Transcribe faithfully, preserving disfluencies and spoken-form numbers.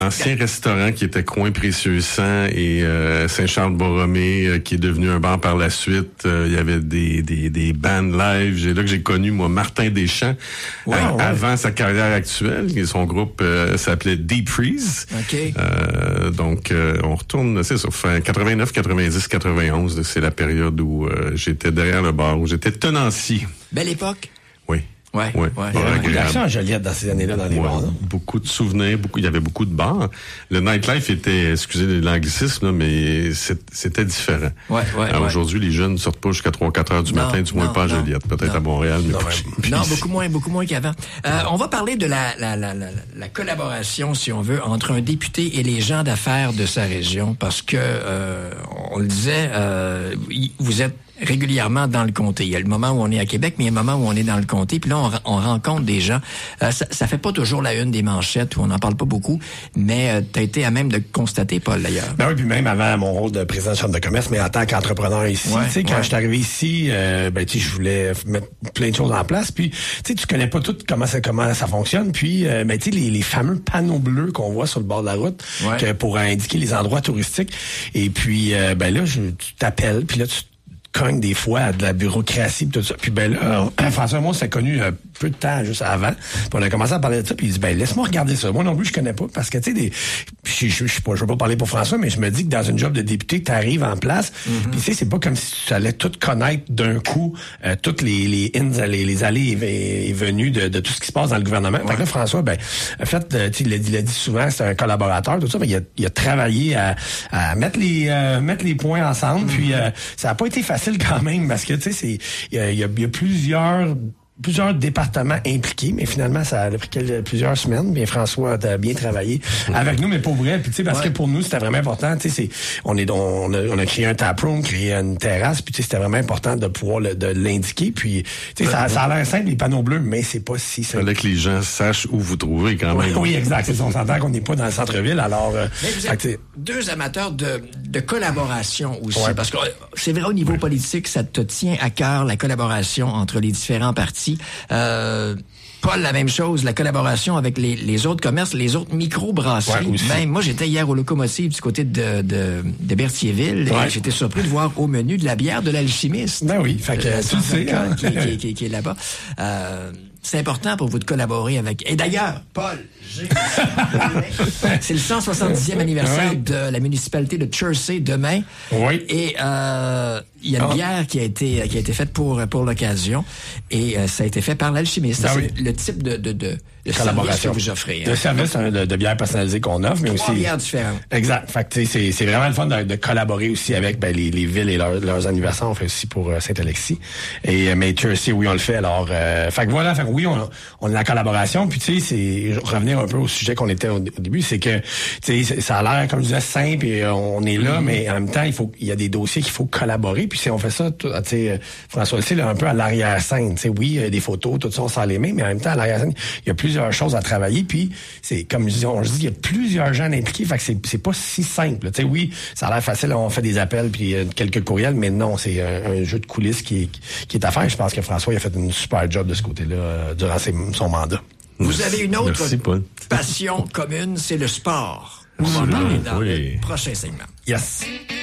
Ancien restaurant qui était coin Précieux-Sang et euh, Saint-Charles-Borromée euh, qui est devenu un bar par la suite. Euh, il y avait des des des bands live. C'est là que j'ai connu moi Martin Deschamps wow, euh, ouais. avant sa carrière actuelle. Et son groupe euh, s'appelait Deep Freeze. Okay. Euh, donc euh, on retourne, c'est ça, fin quatre-vingt-neuf, quatre-vingt-dix, quatre-vingt-onze. C'est la période où euh, j'étais derrière le bar, où j'étais tenancier. Belle époque. Oui. Ouais, ouais, ouais. Il y avait beaucoup d'action à Joliette dans ces années-là, dans les ouais, bars. Là. Beaucoup de souvenirs, beaucoup. Il y avait beaucoup de bars. Le nightlife était, excusez l'anglicisme, là, mais c'était différent. Ouais, ouais, Alors, ouais. aujourd'hui, les jeunes sortent pas jusqu'à trois quatre heures du non, matin, du moins non, pas à non, Joliette, peut-être non. à Montréal, mais non, pas ouais. chez Non, beaucoup moins, beaucoup moins qu'avant. Euh, on va parler de la, la, la, la, la collaboration, si on veut, entre un député et les gens d'affaires de sa région, parce que euh, on le disait, euh, vous êtes régulièrement dans le comté. Il y a le moment où on est à Québec, mais il y a le moment où on est dans le comté. Puis là, on, on rencontre des gens. Euh, ça, ça fait pas toujours la une des manchettes, où on n'en parle pas beaucoup, mais euh, tu as été à même de constater, Paul, d'ailleurs. Ben oui, puis même avant mon rôle de président de chambre de commerce, mais en tant qu'entrepreneur ici, ouais, tu sais, quand ouais. je suis arrivé ici, euh, ben tu sais, je voulais mettre plein de choses en place. Puis, tu sais, tu connais pas tout comment ça comment ça fonctionne. Puis, euh, ben tu sais, les, les fameux panneaux bleus qu'on voit sur le bord de la route, ouais. que pour indiquer les endroits touristiques. Et puis, euh, ben là, je, tu t'appelles, puis là, tu cogne des fois à de la bureaucratie pis tout ça. Puis ben là, François et moi, on s'est connus un peu de temps juste avant. Puis on a commencé à parler de ça. Puis il dit, ben laisse-moi regarder ça. Moi non plus, je connais pas. Parce que, tu sais, des, je, je, je, pas, je veux pas parler pour François, mais je me dis que dans une job de député, tu arrives en place. Mm-hmm. Puis tu sais, c'est pas comme si tu allais tout connaître d'un coup, euh, toutes les les, ins, les les allées et, et venues de, de tout ce qui se passe dans le gouvernement. Ouais. Fait que là, François, ben, en fait, euh, tu sais, il l'a dit souvent, c'est un collaborateur, tout ça, mais il a, il a travaillé à, à mettre les euh, mettre les points ensemble. Mm-hmm. Puis euh, ça a pas été facile quand même, parce que, tu sais, c'est il y a, y, a, y a plusieurs plusieurs départements impliqués, mais finalement, ça a pris quelques, plusieurs semaines. Bien, François a bien travaillé mmh. avec nous, mais pour vrai. Puis, tu sais, parce ouais. que pour nous, c'était vraiment important. Tu sais, on est, on a, on a créé un taproom, créé une terrasse, puis tu sais, c'était vraiment important de pouvoir le, de l'indiquer. Puis, tu sais, ouais, ça, ouais. ça a l'air simple, les panneaux bleus, mais c'est pas si simple. Il fallait que les gens sachent où vous trouvez quand même. Oui, oui, exact. C'est ça, on s'entend qu'on n'est pas dans le centre-ville, alors... Euh, mais vous êtes deux amateurs de, de collaboration aussi, ouais. parce que c'est vrai, au niveau ouais. politique, ça te tient à cœur, la collaboration entre les différents partis. Euh, Paul, la même chose, la collaboration avec les, les autres commerces, les autres micro-brasseries. Ouais, même moi, j'étais hier au Locomotive du côté de, de, de Berthierville ouais. et j'étais surpris de voir au menu de la bière de l'Alchimiste. Ben oui, fait que euh, tu sais, hein. qui, qui, qui, qui est là-bas. Euh, c'est important pour vous de collaborer avec... Et d'ailleurs, Paul, j'ai... c'est le cent soixante-dixième anniversaire oui. de la municipalité de Chersey demain. Oui. Et euh, il y a une oh. bière qui a été qui a été faite pour pour l'occasion et euh, ça a été fait par l'Alchimiste. Ah c'est oui. le type de de, de de collaboration que vous offrez. Hein. De service hein, de, de bière personnalisée qu'on offre, mais Trois aussi bières différentes. Exact. Fait que c'est c'est vraiment le fun de, de collaborer aussi avec ben, les, les villes et leur, leurs anniversaires. On fait aussi pour euh, Saint-Alexis. Et mais Chersey, oui, on le fait. Alors, euh, fait que voilà. Fait que oui, on, on a la collaboration. Puis tu sais, c'est revenir un peu au sujet qu'on était au, au début, c'est que tu sais, ça a l'air comme je disais simple et euh, on est là, mm-hmm. mais en même temps, il faut il y a des dossiers qu'il faut collaborer. Puis si on fait ça, tu sais, François aussi là, un peu à l'arrière-scène. Tu sais, oui, des photos, tout ça, on s'en les met, mais en même temps, à l'arrière-scène, il y a plusieurs choses à travailler. Puis c'est comme je dis, on se dit, il y a plusieurs gens impliqués, fait que c'est c'est pas si simple. Tu sais, oui, ça a l'air facile, on fait des appels puis euh, quelques courriels, mais non, c'est un, un jeu de coulisses qui est qui est à faire. Je pense que François il a fait une super job de ce côté-là euh, durant ses, son mandat. Vous avez une autre Merci, Paul. passion commune, c'est le sport. On va en mmh, parler dans oui. le prochain segment. Yes.